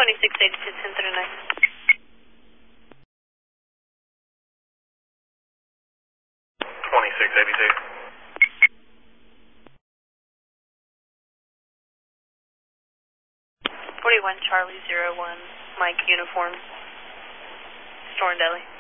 2682, 1039. 2682. 41 Charlie 01, Mike Uniform, Storm Deli.